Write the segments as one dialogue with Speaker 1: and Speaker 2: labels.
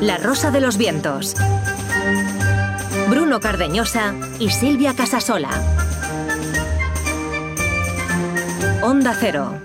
Speaker 1: La Rosa de los Vientos. Bruno Cardeñosa y Silvia Casasola. Onda Cero.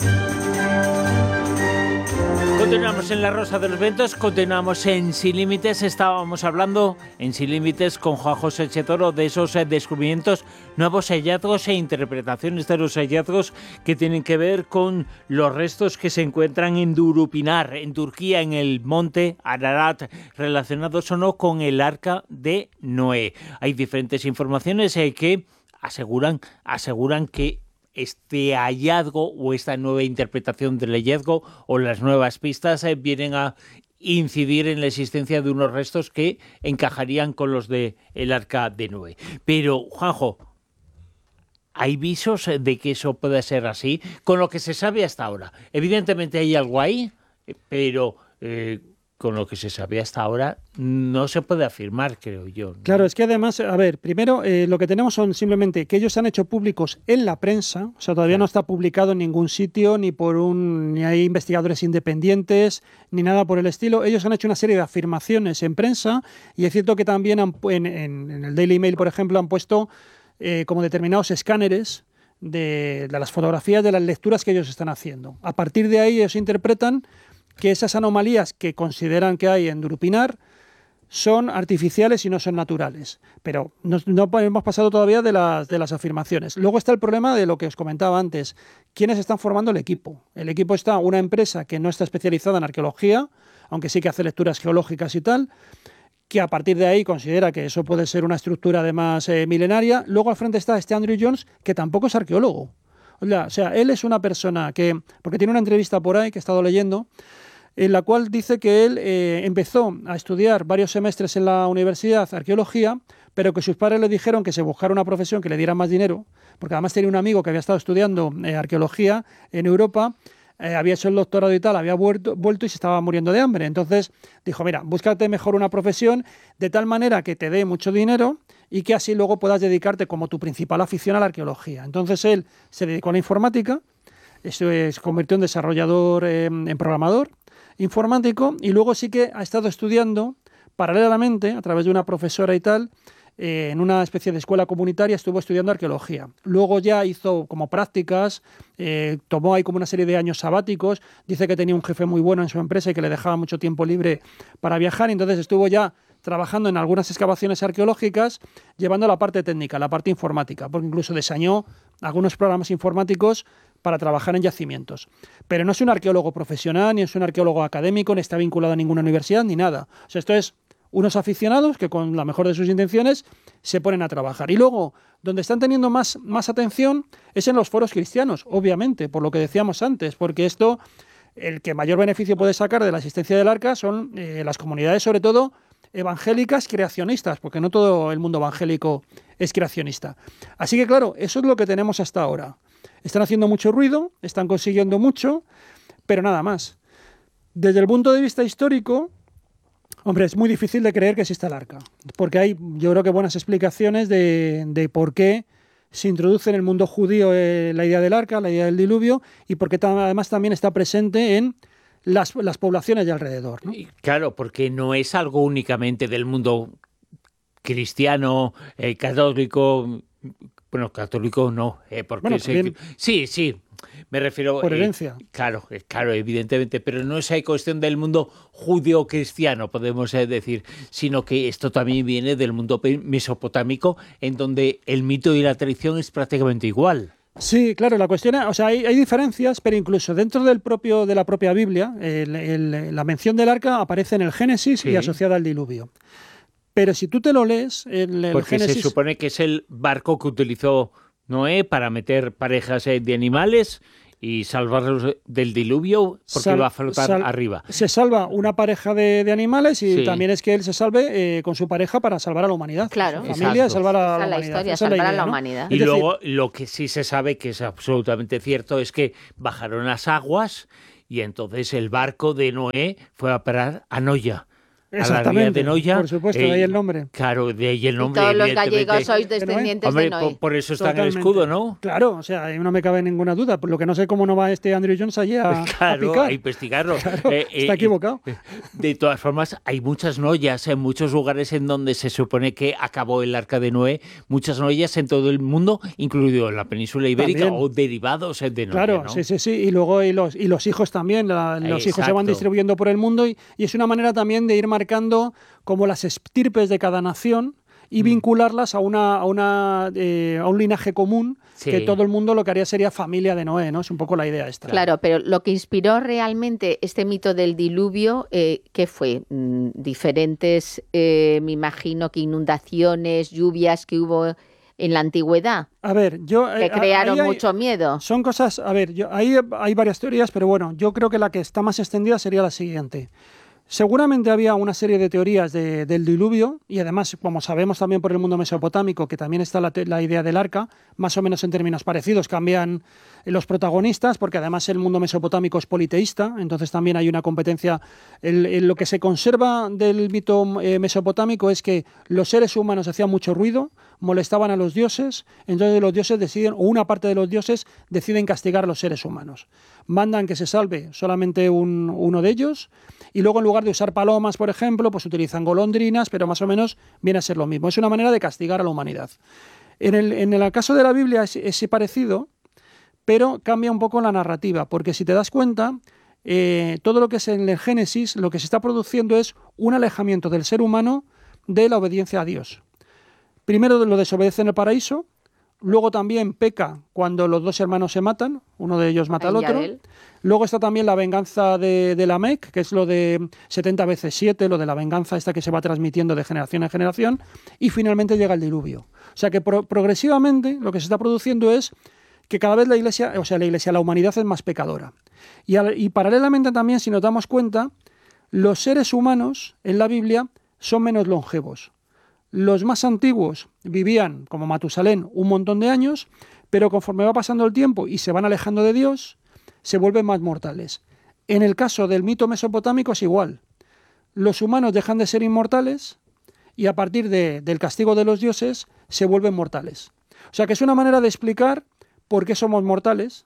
Speaker 2: Continuamos en La Rosa de los Vientos, continuamos en Sin Límites. Estábamos hablando en Sin Límites con Juan José Chetoro de esos descubrimientos, nuevos hallazgos e interpretaciones de los hallazgos que tienen que ver con los restos que se encuentran en Durupinar, en Turquía, en el monte Ararat, relacionados o no con el Arca de Noé. Hay diferentes informaciones que aseguran que este hallazgo o esta nueva interpretación del hallazgo o las nuevas pistas vienen a incidir en la existencia de unos restos que encajarían con los del Arca de Noé. Pero, Juanjo, ¿hay visos de que eso pueda ser así? Con lo que se sabe hasta ahora. Evidentemente hay algo ahí, pero con lo que se sabe hasta ahora no se puede afirmar, creo yo, ¿no?
Speaker 3: Claro, es que además, a ver, primero lo que tenemos son simplemente que ellos se han hecho públicos en la prensa, o sea, todavía no está publicado en ningún sitio, ni hay investigadores independientes, ni nada por el estilo. Ellos han hecho una serie de afirmaciones en prensa y es cierto que también en el Daily Mail, por ejemplo, han puesto como determinados escáneres de las fotografías de las lecturas que ellos están haciendo. A partir de ahí ellos interpretan que esas anomalías que consideran que hay en Durupinar son artificiales y no son naturales. Pero no hemos pasado todavía de las afirmaciones. Luego está el problema de lo que os comentaba antes. ¿Quiénes están formando el equipo? El equipo está una empresa que no está especializada en arqueología, aunque sí que hace lecturas geológicas y tal, que a partir de ahí considera que eso puede ser una estructura además milenaria. Luego al frente está Andrew Jones, que tampoco es arqueólogo. O sea, él es una persona porque tiene una entrevista por ahí que he estado leyendo, en la cual dice que él empezó a estudiar varios semestres en la universidad arqueología, pero que sus padres le dijeron que se buscara una profesión que le diera más dinero, porque además tenía un amigo que había estado estudiando arqueología en Europa, había hecho el doctorado y tal, había vuelto y se estaba muriendo de hambre. Entonces dijo, mira, búscate mejor una profesión de tal manera que te dé mucho dinero y que así luego puedas dedicarte como tu principal afición a la arqueología. Entonces él se dedicó a la informática, se convirtió en desarrollador, en programador informático, y luego sí que ha estado estudiando paralelamente, a través de una profesora y tal, en una especie de escuela comunitaria, estuvo estudiando arqueología. Luego ya hizo como prácticas, tomó ahí como una serie de años sabáticos, dice que tenía un jefe muy bueno en su empresa y que le dejaba mucho tiempo libre para viajar, y entonces estuvo ya trabajando en algunas excavaciones arqueológicas, llevando la parte técnica, la parte informática, porque incluso diseñó algunos programas informáticos para trabajar en yacimientos. Pero no es un arqueólogo profesional, ni es un arqueólogo académico, ni está vinculado a ninguna universidad, ni nada. O sea, esto es unos aficionados que con la mejor de sus intenciones se ponen a trabajar. Y luego, donde están teniendo más atención es en los foros cristianos, obviamente, por lo que decíamos antes, porque esto, el que mayor beneficio puede sacar de la existencia del arca son las comunidades, sobre todo evangélicas creacionistas, porque no todo el mundo evangélico es creacionista. Así que claro, eso es lo que tenemos hasta ahora. Están haciendo mucho ruido, están consiguiendo mucho, pero nada más. Desde el punto de vista histórico, hombre, es muy difícil de creer que exista el arca, porque hay, yo creo que buenas explicaciones de por qué se introduce en el mundo judío la idea del arca, la idea del diluvio, y porque además también está presente en las poblaciones de alrededor, ¿no?
Speaker 2: Claro, porque no es algo únicamente del mundo cristiano, católico. Bueno, católico no, porque
Speaker 3: bueno,
Speaker 2: sí, me refiero
Speaker 3: por herencia.
Speaker 2: Claro, evidentemente, pero no es cuestión del mundo judío-cristiano, podemos decir, sino que esto también viene del mundo mesopotámico, en donde el mito y la tradición es prácticamente igual.
Speaker 3: Sí, claro, la cuestión es, o sea, hay diferencias, pero incluso dentro de la propia Biblia, la mención del arca aparece en el Génesis, sí, y asociada al diluvio. Pero si tú te lo lees, el
Speaker 2: porque
Speaker 3: Génesis...
Speaker 2: se supone que es el barco que utilizó Noé para meter parejas de animales y salvarlos del diluvio, porque va a flotar arriba.
Speaker 3: Se salva una pareja de animales y también es que él se salve con su pareja para salvar a la humanidad.
Speaker 4: Claro.
Speaker 3: Su familia, salvar a la humanidad.
Speaker 4: La historia, salvar a la humanidad.
Speaker 2: Y luego lo que sí se sabe, que es absolutamente cierto, es que bajaron las aguas y entonces el barco de Noé fue a parar a Noya. a la ría de Noia.
Speaker 3: Por supuesto, de ahí el nombre.
Speaker 2: Claro, de ahí el nombre.
Speaker 4: Y todos los gallegos sois descendientes de Noé.
Speaker 2: Por eso está en el escudo, ¿no?
Speaker 3: Claro, o sea, no me cabe ninguna duda. Por lo que no sé cómo no va Andrew Jones allí a picar.
Speaker 2: A investigarlo.
Speaker 3: Claro, está equivocado.
Speaker 2: De todas formas, hay muchas noyas en muchos lugares en donde se supone que acabó el Arca de Noé, muchas noyas en todo el mundo, incluido en la península ibérica. También. O derivados de Noé.
Speaker 3: Claro,
Speaker 2: ¿no?
Speaker 3: sí. Y luego los hijos también. Los hijos se van distribuyendo por el mundo y es una manera también de ir marcando como las estirpes de cada nación y vincularlas a un linaje común, que todo el mundo lo que haría sería familia de Noé, ¿no? Es un poco la idea esta.
Speaker 4: Claro, pero lo que inspiró realmente este mito del diluvio, ¿qué fue? Diferentes, me imagino que inundaciones, lluvias que hubo en la antigüedad.
Speaker 3: A ver,
Speaker 4: que crearon mucho miedo.
Speaker 3: Son cosas, ahí hay varias teorías, pero bueno, yo creo que la que está más extendida sería la siguiente. Seguramente había una serie de teorías del diluvio y además, como sabemos también por el mundo mesopotámico, que también está la idea del arca, más o menos en términos parecidos, cambian los protagonistas, porque además el mundo mesopotámico es politeísta, entonces también hay una competencia. Lo que se conserva del mito mesopotámico es que los seres humanos hacían mucho ruido, molestaban a los dioses, entonces los dioses deciden, o una parte de los dioses deciden castigar a los seres humanos. Mandan que se salve solamente uno de ellos, y luego en lugar de usar palomas, por ejemplo, pues utilizan golondrinas, pero más o menos viene a ser lo mismo. Es una manera de castigar a la humanidad. En el caso de la Biblia es parecido, pero cambia un poco la narrativa, porque si te das cuenta, todo lo que es en el Génesis, lo que se está produciendo es un alejamiento del ser humano de la obediencia a Dios. Primero lo desobedece en el paraíso, luego también peca cuando los dos hermanos se matan, uno de ellos mata al otro. Luego está también la venganza de Lamec, que es lo de 70 veces 7, lo de la venganza esta que se va transmitiendo de generación en generación, y finalmente llega el diluvio. O sea que progresivamente lo que se está produciendo es que cada vez la humanidad es más pecadora. Y paralelamente también, si nos damos cuenta, los seres humanos en la Biblia son menos longevos. Los más antiguos vivían, como Matusalén, un montón de años, pero conforme va pasando el tiempo y se van alejando de Dios, se vuelven más mortales. En el caso del mito mesopotámico es igual. Los humanos dejan de ser inmortales y a partir del castigo de los dioses se vuelven mortales. O sea que es una manera de explicar por qué somos mortales.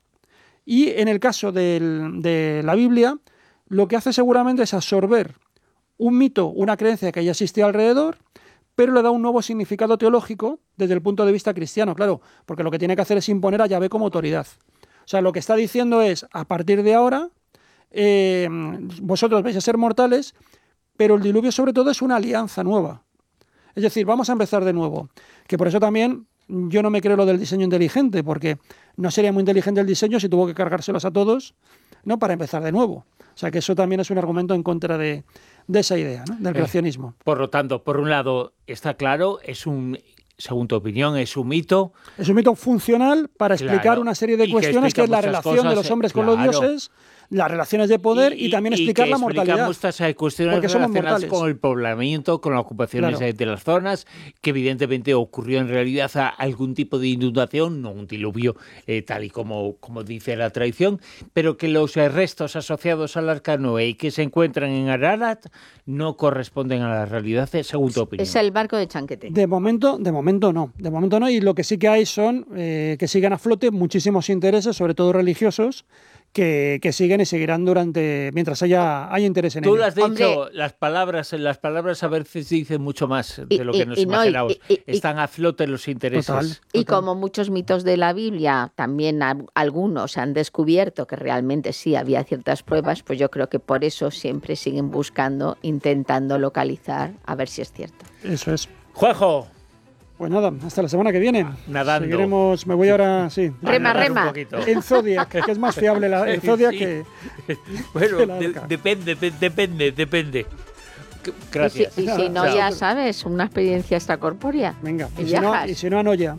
Speaker 3: Y en el caso de la Biblia, lo que hace seguramente es absorber un mito, una creencia que ya existía alrededor, pero le da un nuevo significado teológico desde el punto de vista cristiano, claro, porque lo que tiene que hacer es imponer a Yahvé como autoridad. O sea, lo que está diciendo es, a partir de ahora, vosotros vais a ser mortales, pero el diluvio sobre todo es una alianza nueva. Es decir, vamos a empezar de nuevo. Que por eso también yo no me creo lo del diseño inteligente, porque no sería muy inteligente el diseño si tuvo que cargárselos a todos, ¿no?, para empezar de nuevo. O sea, que eso también es un argumento en contra de esa idea, ¿no?, del creacionismo.
Speaker 2: Por lo tanto, por un lado, está claro, según tu opinión, es un mito.
Speaker 3: Es un mito funcional para explicar una serie de cuestiones, que es la relación de los hombres con los dioses, las relaciones de poder y también explicar la mortalidad.
Speaker 2: Estas cuestiones relacionadas con el poblamiento, con las ocupaciones de las zonas, que evidentemente ocurrió en realidad a algún tipo de inundación, no un diluvio tal y como dice la tradición, pero que los restos asociados al Arca Noé y que se encuentran en Ararat no corresponden a la realidad, según tu opinión.
Speaker 4: Es el barco de Chanquete.
Speaker 3: De momento no, y lo que sí que hay son que siguen a flote muchísimos intereses, sobre todo religiosos, que siguen y seguirán mientras haya interés en ello.
Speaker 2: Tú lo has dicho, las palabras a veces dicen mucho más de lo que nos imaginamos. Están a flote los intereses.
Speaker 3: Total.
Speaker 4: Y como muchos mitos de la Biblia, también algunos han descubierto que realmente sí había ciertas pruebas, pues yo creo que por eso siempre siguen buscando, intentando localizar, a ver si es cierto.
Speaker 3: Eso es.
Speaker 2: Juanjo.
Speaker 3: Pues nada, hasta la semana que viene.
Speaker 2: Nadando.
Speaker 3: Seguiremos, me voy ahora, sí.
Speaker 4: Rema.
Speaker 3: En Zodiac, que es más fiable el Zodiac que...
Speaker 2: Bueno, depende. Gracias.
Speaker 4: Y si no, ya sabes, una experiencia extracorpórea.
Speaker 3: Venga, y si no, Anoya.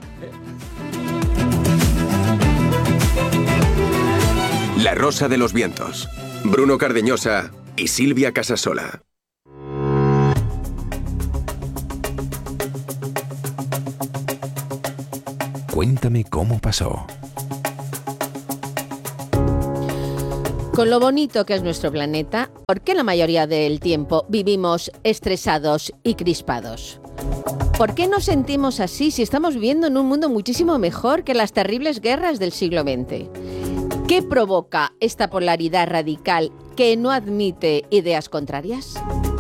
Speaker 5: La Rosa de los Vientos. Bruno Cardeñosa y Silvia Casasola.
Speaker 6: Cuéntame cómo pasó.
Speaker 4: Con lo bonito que es nuestro planeta, ¿Por qué la mayoría del tiempo vivimos estresados y crispados? ¿Por qué nos sentimos así si estamos viviendo en un mundo muchísimo mejor que las terribles guerras del siglo XX? ¿Qué provoca esta polaridad radical que no admite ideas contrarias?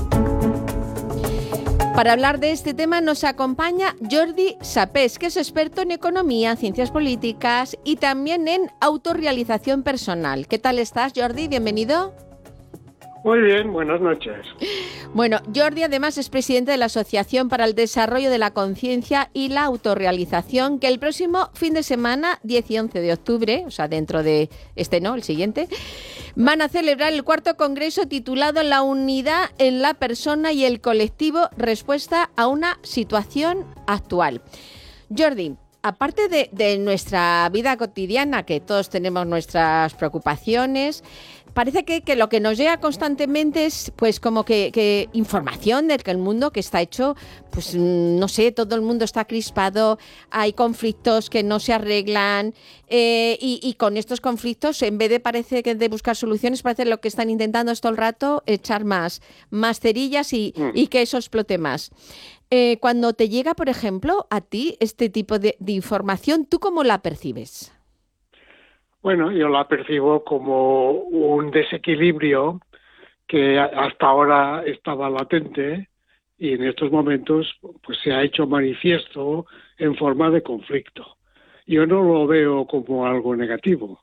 Speaker 4: Para hablar de este tema nos acompaña Jordi Sapés, que es experto en economía, ciencias políticas y también en autorrealización personal. ¿Qué tal estás, Jordi? Bienvenido.
Speaker 7: Muy bien, buenas noches.
Speaker 4: Bueno, Jordi además es presidente de la Asociación para el Desarrollo de la Conciencia y la Autorrealización, que el próximo fin de semana, 10 y 11 de octubre, o sea, dentro de el siguiente, van a celebrar el 4º congreso titulado La unidad en la persona y el colectivo, respuesta a una situación actual. Jordi, aparte de nuestra vida cotidiana, que todos tenemos nuestras preocupaciones, parece que lo que nos llega constantemente es pues como que información del que el mundo que está hecho, pues no sé, todo el mundo está crispado, hay conflictos que no se arreglan y con estos conflictos, en vez de buscar soluciones, parece lo que están intentando es todo el rato echar más cerillas y que eso explote más. Cuando te llega, por ejemplo, a ti este tipo de información, ¿tú cómo la percibes?
Speaker 7: Bueno, yo la percibo como un desequilibrio que hasta ahora estaba latente y en estos momentos pues se ha hecho manifiesto en forma de conflicto. Yo no lo veo como algo negativo.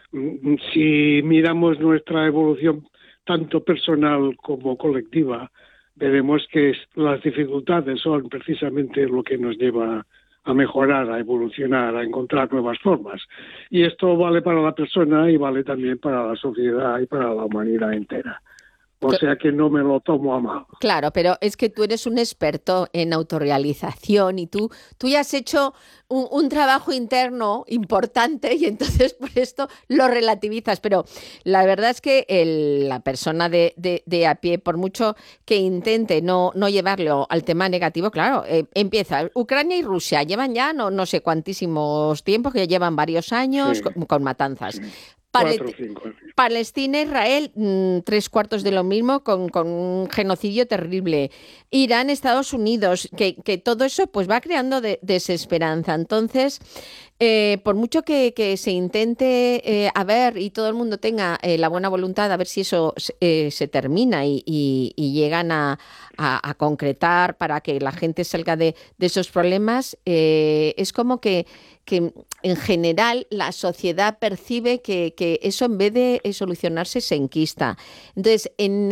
Speaker 7: Si miramos nuestra evolución tanto personal como colectiva, veremos que las dificultades son precisamente lo que nos lleva a mejorar, a evolucionar, a encontrar nuevas formas. Y esto vale para la persona y vale también para la sociedad y para la humanidad entera. O sea que no me lo tomo a mal.
Speaker 4: Claro, pero es que tú eres un experto en autorrealización y tú ya has hecho un trabajo interno importante y entonces por esto lo relativizas. Pero la verdad es que la persona de a pie, por mucho que intente no llevarlo al tema negativo, claro, empieza. Ucrania y Rusia llevan ya no sé cuantísimos tiempos, que llevan varios años con matanzas.
Speaker 7: Sí. 4 o 5.
Speaker 4: Palestina, Israel, 3/4 de lo mismo, con un genocidio terrible. Irán, Estados Unidos, que todo eso pues va creando desesperanza. Entonces, por mucho que se intente y todo el mundo tenga la buena voluntad, a ver si eso se termina y llegan a concretar para que la gente salga de esos problemas, es como que en general la sociedad percibe que eso en vez de solucionarse se enquista. Entonces, en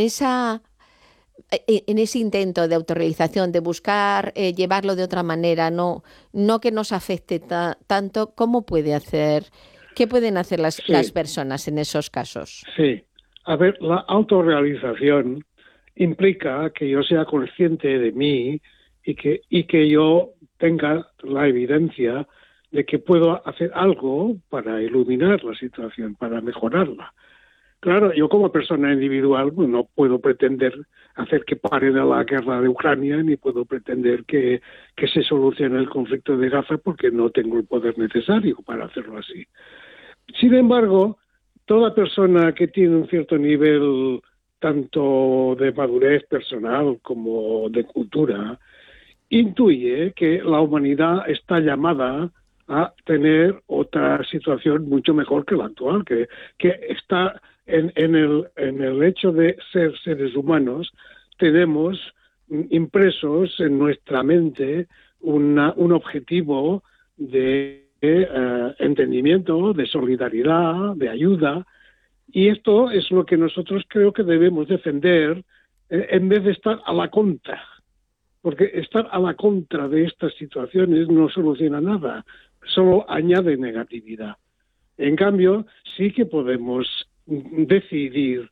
Speaker 4: ese intento de autorrealización, de buscar llevarlo de otra manera, no que nos afecte tanto, ¿qué pueden hacer las personas en esos casos?
Speaker 7: Sí, a ver, la autorrealización implica que yo sea consciente de mí y que yo tenga la evidencia de que puedo hacer algo para iluminar la situación, para mejorarla. Claro, yo como persona individual no puedo pretender hacer que pare de la guerra de Ucrania, ni puedo pretender que se solucione el conflicto de Gaza porque no tengo el poder necesario para hacerlo así. Sin embargo, toda persona que tiene un cierto nivel tanto de madurez personal como de cultura intuye que la humanidad está llamada a tener otra situación mucho mejor que la actual, que está en el hecho de ser seres humanos. Tenemos impresos en nuestra mente un objetivo de entendimiento, de solidaridad, de ayuda, y esto es lo que nosotros creo que debemos defender en vez de estar a la contra, porque estar a la contra de estas situaciones no soluciona nada, solo añade negatividad. En cambio, sí que podemos decidir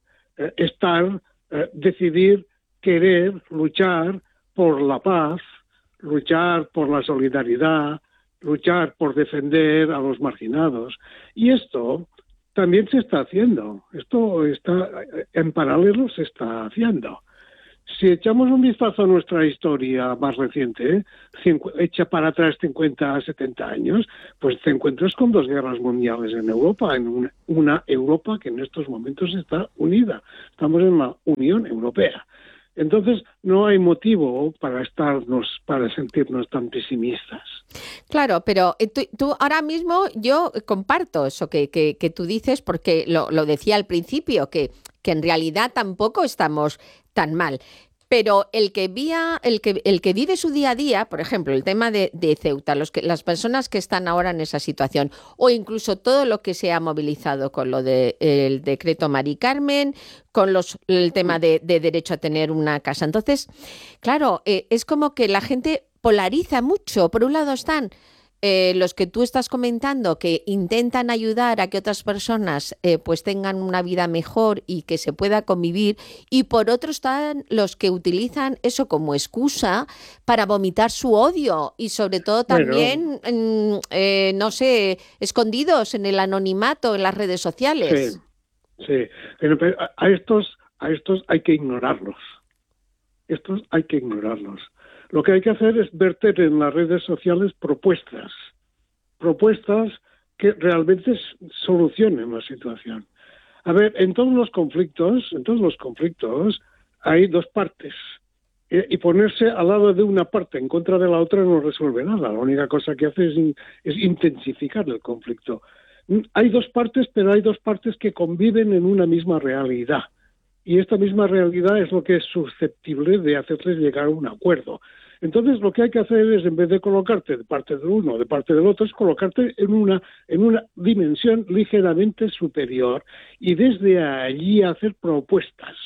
Speaker 7: decidir querer luchar por la paz, luchar por la solidaridad, luchar por defender a los marginados. Y esto también se está haciendo. Esto está en paralelo, se está haciendo. Si echamos un vistazo a nuestra historia más reciente, hecha para atrás 50 a 70 años, pues te encuentras con 2 guerras mundiales en Europa, en una Europa que en estos momentos está unida. Estamos en la Unión Europea. Entonces, no hay motivo para sentirnos tan pesimistas.
Speaker 4: Claro, pero tú ahora mismo yo comparto eso que tú dices, porque lo decía al principio, que en realidad tampoco estamos tan mal. Pero el que vive su día a día, por ejemplo, el tema de Ceuta, las personas que están ahora en esa situación, o incluso todo lo que se ha movilizado con lo del decreto Mari Carmen, con el tema de derecho a tener una casa. Entonces, claro, es como que la gente polariza mucho. Por un lado están los que tú estás comentando, que intentan ayudar a que otras personas pues tengan una vida mejor y que se pueda convivir, y por otro están los que utilizan eso como excusa para vomitar su odio y sobre todo también, no sé, escondidos en el anonimato en las redes sociales.
Speaker 7: Sí. Pero a estos hay que ignorarlos. Estos hay que ignorarlos. Lo que hay que hacer es verter en las redes sociales propuestas que realmente solucionen la situación. A ver, en todos los conflictos hay 2 partes. Y ponerse al lado de una parte en contra de la otra no resuelve nada. La única cosa que hace es intensificar el conflicto. Hay 2 partes, pero hay 2 partes que conviven en una misma realidad. Y esta misma realidad es lo que es susceptible de hacerles llegar a un acuerdo. Entonces, lo que hay que hacer es, en vez de colocarte de parte del uno o de parte del otro, es colocarte en una dimensión ligeramente superior y desde allí hacer propuestas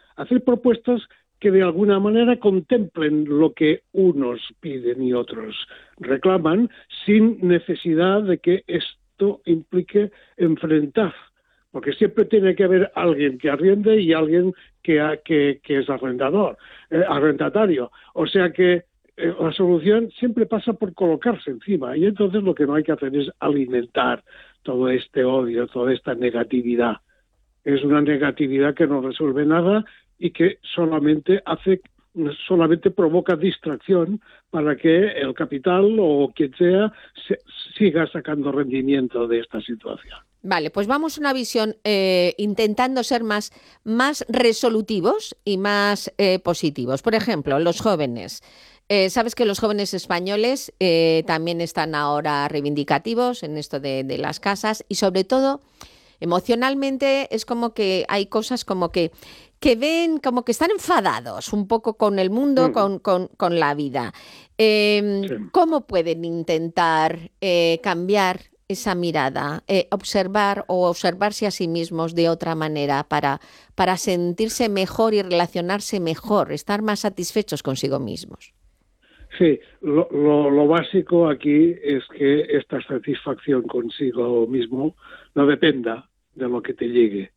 Speaker 7: que de alguna manera contemplen lo que unos piden y otros reclaman, sin necesidad de que esto implique enfrentar. Porque siempre tiene que haber alguien que arriende y alguien que es arrendatario. O sea que la solución siempre pasa por colocarse encima. Y entonces lo que no hay que hacer es alimentar todo este odio, toda esta negatividad. Es una negatividad que no resuelve nada y que solamente provoca distracción para que el capital o quien sea siga sacando rendimiento de esta situación.
Speaker 4: Vale, pues vamos a una visión intentando ser más resolutivos y más positivos. Por ejemplo, los jóvenes. Sabes que los jóvenes españoles también están ahora reivindicativos en esto de las casas y sobre todo emocionalmente es como que hay cosas como que ven como que están enfadados un poco con el mundo, con la vida. Sí. ¿Cómo pueden intentar cambiar esa mirada, observarse a sí mismos de otra manera para sentirse mejor y relacionarse mejor, estar más satisfechos consigo mismos?
Speaker 7: Sí, lo básico aquí es que esta satisfacción consigo mismo no dependa de lo que te llegue.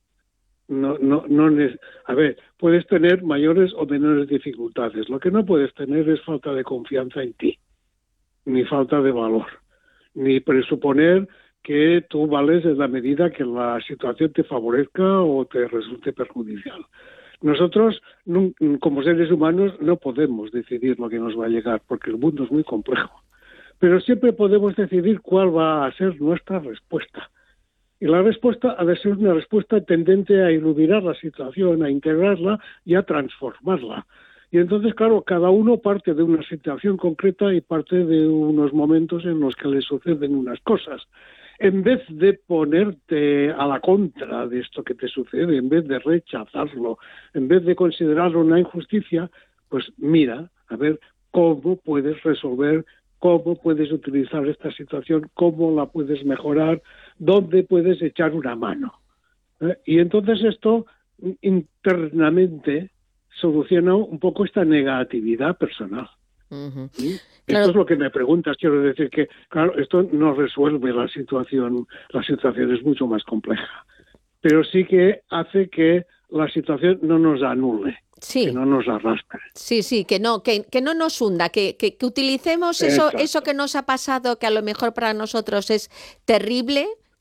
Speaker 7: A ver, puedes tener mayores o menores dificultades. Lo que no puedes tener es falta de confianza en ti, ni falta de valor, ni presuponer que tú vales en la medida que la situación te favorezca o te resulte perjudicial. Nosotros, como seres humanos, no podemos decidir lo que nos va a llegar, porque el mundo es muy complejo. Pero siempre podemos decidir cuál va a ser nuestra respuesta. Y la respuesta ha de ser una respuesta tendente a iluminar la situación, a integrarla y a transformarla. Y entonces, claro, cada uno parte de una situación concreta y parte de unos momentos en los que le suceden unas cosas. En vez de ponerte a la contra de esto que te sucede, en vez de rechazarlo, en vez de considerarlo una injusticia, pues mira, a ver cómo puedes resolver, cómo puedes utilizar esta situación, cómo la puedes mejorar, dónde puedes echar una mano. Y entonces esto internamente soluciona un poco esta negatividad personal.
Speaker 4: Uh-huh.
Speaker 7: ¿Sí?
Speaker 4: Claro.
Speaker 7: Esto es lo que me preguntas. Quiero decir que, claro, esto no resuelve la situación. La situación es mucho más compleja. Pero sí que hace que la situación no nos anule.
Speaker 4: Sí.
Speaker 7: Que no nos arrastre.
Speaker 4: Sí, que no nos hunda, que utilicemos eso que nos ha pasado, que a lo mejor para nosotros es terrible,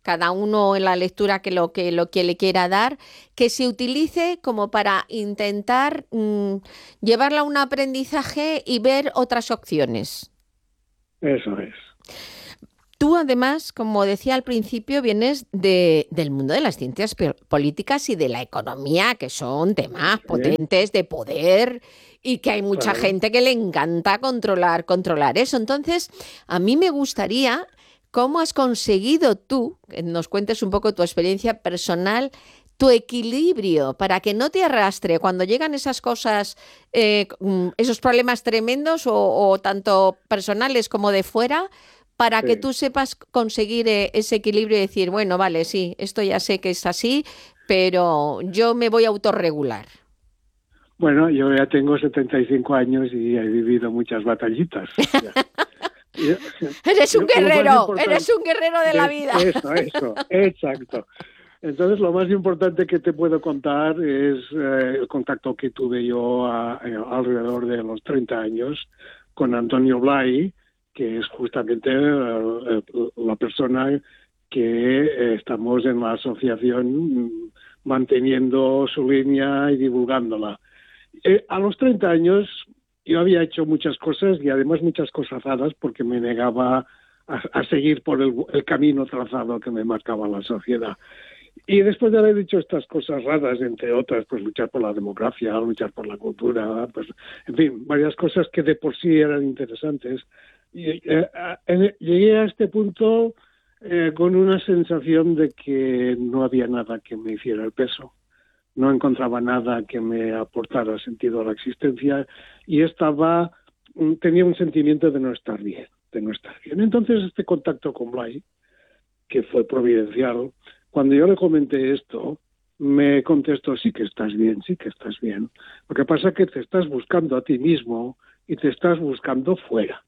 Speaker 4: cada uno en la lectura que lo que le quiera dar, que se utilice como para intentar llevarla a un aprendizaje y ver otras opciones.
Speaker 7: Eso es.
Speaker 4: Tú, además, como decía al principio, vienes del mundo de las ciencias políticas y de la economía, que son temas potentes de poder y que hay mucha gente que le encanta controlar eso. Entonces, a mí me gustaría, ¿cómo has conseguido tú, que nos cuentes un poco tu experiencia personal, tu equilibrio para que no te arrastre cuando llegan esas cosas, esos problemas tremendos o tanto personales como de fuera, para que tú sepas conseguir ese equilibrio y decir, bueno, vale, sí, esto ya sé que es así, pero yo me voy a autorregular?
Speaker 7: Bueno, yo ya tengo 75 años y he vivido muchas batallitas.
Speaker 4: Eres un guerrero de la vida.
Speaker 7: Eso, exacto. Entonces, lo más importante que te puedo contar es el contacto que tuve yo alrededor de los 30 años con Antonio Blay, que es justamente la persona que estamos en la asociación manteniendo su línea y divulgándola. A los 30 años yo había hecho muchas cosas y además muchas cosas raras porque me negaba a seguir por el camino trazado que me marcaba la sociedad. Y después de haber dicho estas cosas raras, entre otras, pues luchar por la democracia, luchar por la cultura, pues en fin, varias cosas que de por sí eran interesantes. Y, llegué a este punto con una sensación de que no había nada que me hiciera el peso. No encontraba nada que me aportara sentido a la existencia y tenía un sentimiento de no estar bien. Entonces este contacto con Blay, que fue providencial, cuando yo le comenté esto, me contestó, sí que estás bien. Lo que pasa es que te estás buscando a ti mismo y te estás buscando fuera.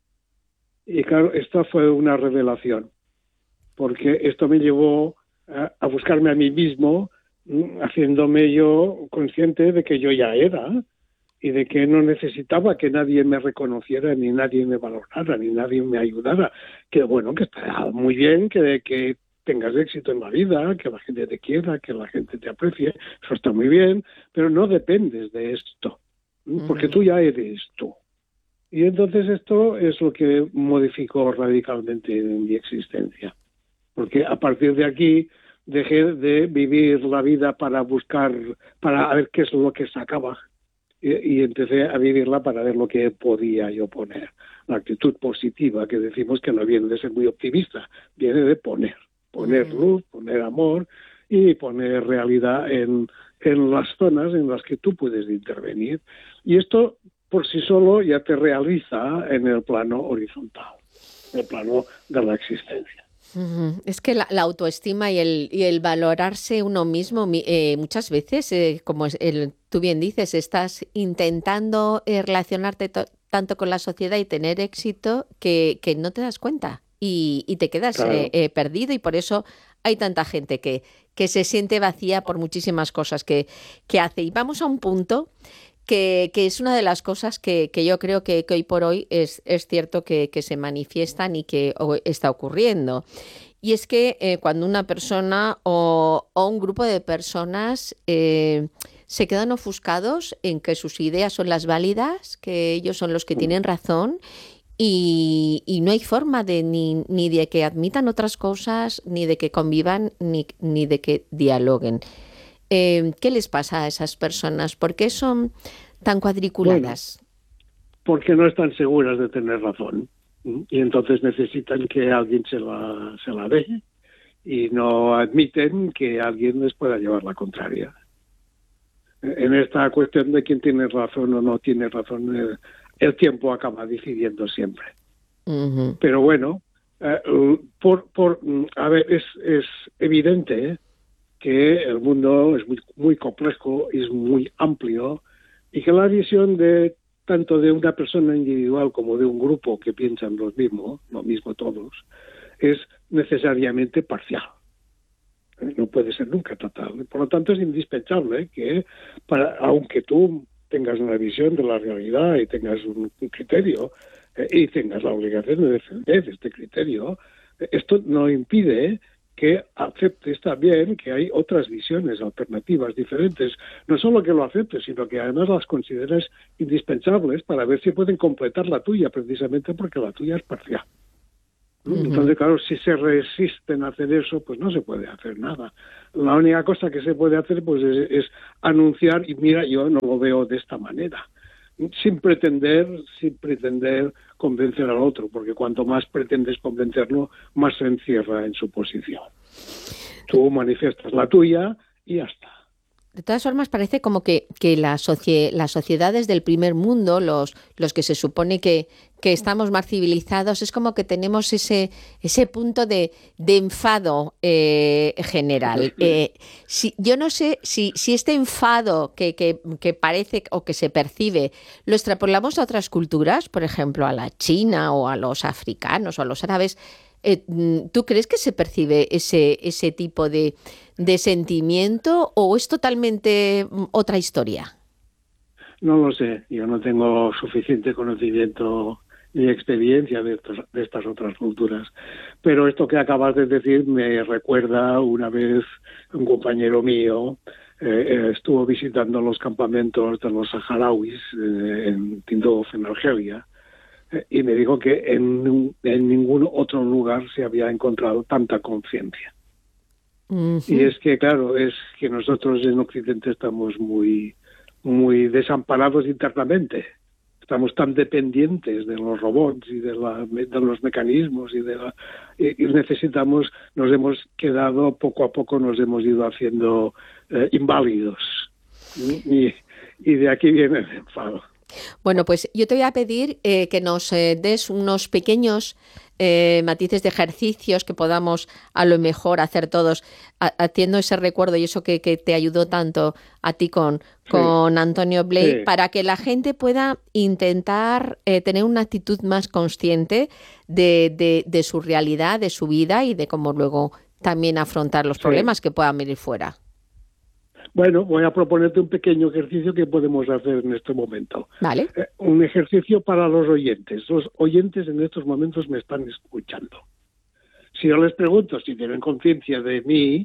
Speaker 7: Y claro, esta fue una revelación, porque esto me llevó a buscarme a mí mismo, haciéndome yo consciente de que yo ya era y de que no necesitaba que nadie me reconociera, ni nadie me valorara, ni nadie me ayudara. Que bueno, que está muy bien que tengas éxito en la vida, que la gente te quiera, que la gente te aprecie, eso está muy bien, pero no dependes de esto, porque tú ya eres tú. Y entonces esto es lo que modificó radicalmente mi existencia, porque a partir de aquí dejé de vivir la vida para ver qué es lo que sacaba y empecé a vivirla para ver lo que podía yo poner. La actitud positiva que decimos que no viene de ser muy optimista, viene de poner luz, poner amor y poner realidad en las zonas en las que tú puedes intervenir. Y esto por sí solo ya te realiza en el plano horizontal, el plano de la existencia.
Speaker 4: Es que la autoestima y el valorarse uno mismo, muchas veces, como tú bien dices, estás intentando relacionarte tanto con la sociedad y tener éxito que no te das cuenta y te quedas perdido, y por eso hay tanta gente que se siente vacía por muchísimas cosas que hace. Y vamos a un punto que es una de las cosas que yo creo que hoy por hoy es cierto que se manifiestan y que está ocurriendo. Y es que cuando una persona o un grupo de personas se quedan ofuscados en que sus ideas son las válidas, que ellos son los que tienen razón, y no hay forma de ni de que admitan otras cosas, ni de que convivan, ni de que dialoguen. ¿Qué les pasa a esas personas? ¿Por qué son tan cuadriculadas?
Speaker 7: Bueno, porque no están seguras de tener razón y entonces necesitan que alguien se la dé y no admiten que alguien les pueda llevar la contraria. En esta cuestión de quién tiene razón o no tiene razón, el tiempo acaba decidiendo siempre. Uh-huh. Pero bueno, a ver, es evidente que el mundo es muy complejo y es muy amplio, y que la visión tanto de una persona individual como de un grupo que piensan lo mismo todos, es necesariamente parcial. No puede ser nunca total. Por lo tanto, es indispensable que, aunque tú tengas una visión de la realidad y tengas un criterio y tengas la obligación de defender este criterio, esto no impide que aceptes también que hay otras visiones alternativas diferentes. No solo que lo aceptes, sino que además las consideres indispensables para ver si pueden completar la tuya, precisamente porque la tuya es parcial. Entonces, claro, si se resisten a hacer eso, pues no se puede hacer nada. La única cosa que se puede hacer pues es anunciar, y mira, yo no lo veo de esta manera, sin pretender convencer al otro, porque cuanto más pretendes convencerlo, más se encierra en su posición. Tú manifiestas la tuya y ya está.
Speaker 4: De todas formas, parece como que las sociedades del primer mundo, los que se supone que estamos más civilizados, es como que tenemos ese punto de enfado general. Yo no sé si este enfado que parece o que se percibe lo extrapolamos a otras culturas, por ejemplo, a la China o a los africanos o a los árabes. ¿Tú crees que se percibe ese tipo de sentimiento o es totalmente otra historia?
Speaker 7: No lo sé, yo no tengo suficiente conocimiento ni experiencia de estas otras culturas, pero esto que acabas de decir me recuerda una vez un compañero mío estuvo visitando los campamentos de los saharauis en Tindouf, en Argelia, y me dijo que en ningún otro lugar se había encontrado tanta conciencia. Uh-huh. Y es que, claro, es que nosotros en Occidente estamos muy desamparados internamente. Estamos tan dependientes de los robots y de los mecanismos y necesitamos, nos hemos quedado, poco a poco nos hemos ido haciendo inválidos. Y de aquí viene el enfado.
Speaker 4: Bueno, pues yo te voy a pedir que nos des unos pequeños matices de ejercicios que podamos a lo mejor hacer todos, haciendo ese recuerdo y eso que te ayudó tanto a ti con Antonio Blake, para que la gente pueda intentar tener una actitud más consciente de su realidad, de su vida y de cómo luego también afrontar los problemas que puedan venir fuera.
Speaker 7: Bueno, voy a proponerte un pequeño ejercicio que podemos hacer en este momento.
Speaker 4: Vale.
Speaker 7: Un ejercicio para los oyentes. Los oyentes en estos momentos me están escuchando. Si yo les pregunto si tienen conciencia de mí,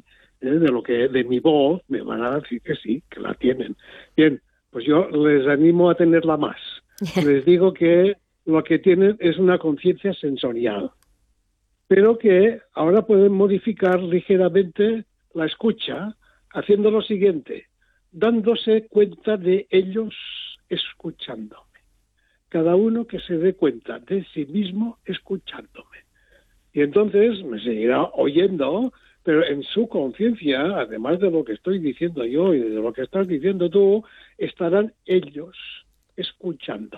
Speaker 7: de mi voz, me van a decir que sí, que la tienen. Bien, pues yo les animo a tenerla más. Les digo que lo que tienen es una conciencia sensorial, pero que ahora pueden modificar ligeramente la escucha, haciendo lo siguiente, dándose cuenta de ellos escuchándome. Cada uno que se dé cuenta de sí mismo escuchándome. Y entonces me seguirá oyendo, pero en su conciencia, además de lo que estoy diciendo yo y de lo que estás diciendo tú, estarán ellos escuchando.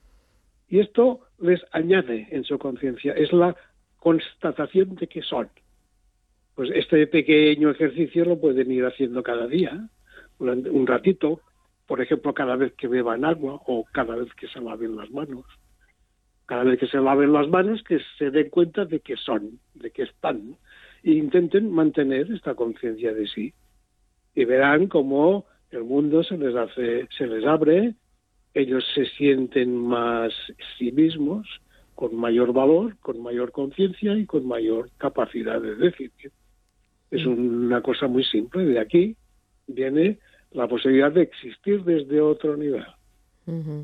Speaker 7: Y esto les añade en su conciencia, es la constatación de que son. Pues este pequeño ejercicio lo pueden ir haciendo cada día, durante un ratito, por ejemplo, cada vez que beban agua o cada vez que se laven las manos. Cada vez que se laven las manos, que se den cuenta de que son, de que están, e intenten mantener esta conciencia de sí. Y verán cómo el mundo se les abre, ellos se sienten más sí mismos, con mayor valor, con mayor conciencia y con mayor capacidad de decidir. Es una cosa muy simple. De aquí viene la posibilidad de existir desde otro nivel.
Speaker 4: Uh-huh.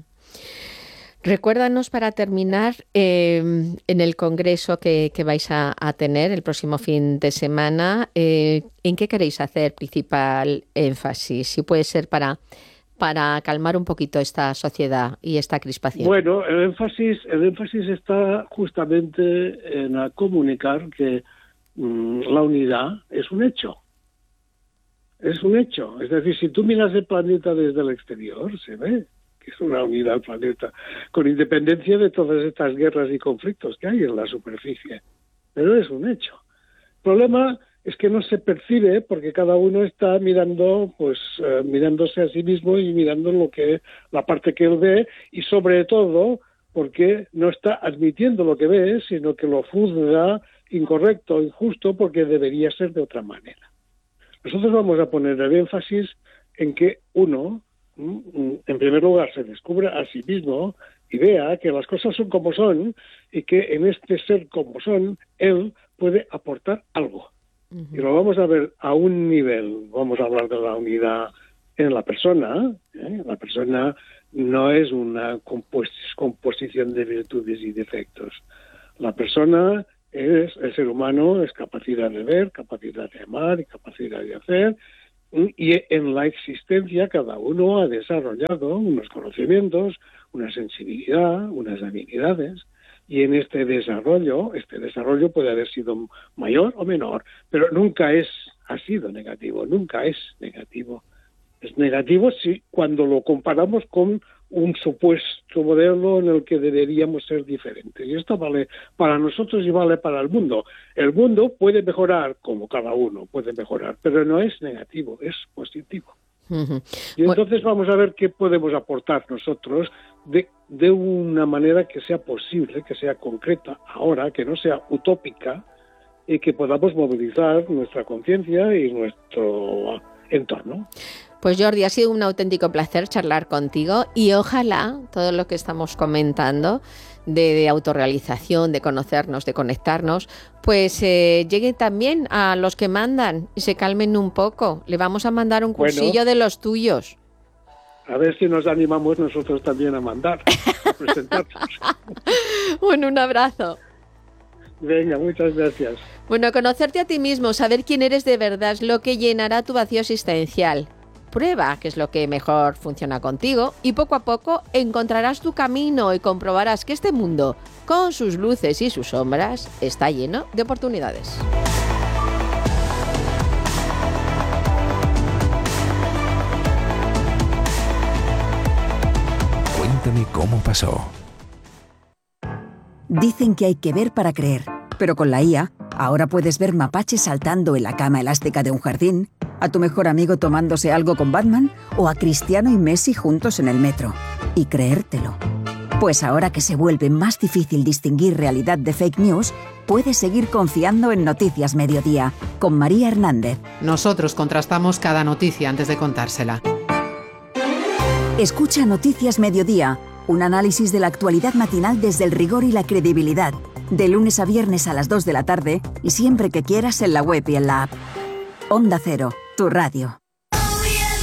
Speaker 4: Recuérdanos para terminar, en el congreso que vais a tener el próximo fin de semana, ¿en qué queréis hacer principal énfasis? Si puede ser para calmar un poquito esta sociedad y esta crispación.
Speaker 7: Bueno, el énfasis está justamente en comunicar que la unidad es un hecho. Es un hecho. Es decir, si tú miras el planeta desde el exterior, se ve que es una unidad el planeta, con independencia de todas estas guerras y conflictos que hay en la superficie. Pero es un hecho. El problema es que no se percibe porque cada uno está mirándose a sí mismo y mirando la parte que él ve, y sobre todo porque no está admitiendo lo que ve, sino que lo juzga incorrecto, injusto, porque debería ser de otra manera. Nosotros vamos a poner el énfasis en que uno, en primer lugar, se descubra a sí mismo y vea que las cosas son como son y que en este ser como son, él puede aportar algo. Y lo vamos a ver a un nivel, vamos a hablar de la unidad en la persona. La persona no es una composición de virtudes y defectos. La persona el ser humano es capacidad de ver, capacidad de amar y capacidad de hacer. Y en la existencia cada uno ha desarrollado unos conocimientos, una sensibilidad, unas habilidades. Y en este desarrollo puede haber sido mayor o menor, pero nunca ha sido negativo, nunca es negativo. Es negativo cuando lo comparamos con un supuesto modelo en el que deberíamos ser diferentes. Y esto vale para nosotros y vale para el mundo. El mundo puede mejorar, como cada uno puede mejorar, pero no es negativo, es positivo. Y entonces vamos a ver qué podemos aportar nosotros de una manera que sea posible, que sea concreta ahora, que no sea utópica, y que podamos movilizar nuestra conciencia y nuestro entorno.
Speaker 4: Pues Jordi, ha sido un auténtico placer charlar contigo y ojalá todo lo que estamos comentando de autorrealización, de conocernos, de conectarnos, pues llegue también a los que mandan y se calmen un poco. Le vamos a mandar un cursillo de los tuyos.
Speaker 7: A ver si nos animamos nosotros también a mandar, a presentarnos.
Speaker 4: Bueno, un abrazo.
Speaker 7: Venga, muchas gracias.
Speaker 4: Bueno, conocerte a ti mismo, saber quién eres de verdad es lo que llenará tu vacío existencial. Prueba qué es lo que mejor funciona contigo y poco a poco encontrarás tu camino y comprobarás que este mundo, con sus luces y sus sombras, está lleno de oportunidades.
Speaker 6: Cuéntame cómo pasó.
Speaker 8: Dicen que hay que ver para creer, pero con la IA, ahora puedes ver mapaches saltando en la cama elástica de un jardín, a tu mejor amigo tomándose algo con Batman o a Cristiano y Messi juntos en el metro. Y creértelo. Pues ahora que se vuelve más difícil distinguir realidad de fake news, puedes seguir confiando en Noticias Mediodía, con María Hernández.
Speaker 9: Nosotros contrastamos cada noticia antes de contársela.
Speaker 8: Escucha Noticias Mediodía, un análisis de la actualidad matinal desde el rigor y la credibilidad, de lunes a viernes a las 2 de la tarde y siempre que quieras en la web y en la app. Onda Cero, tu radio.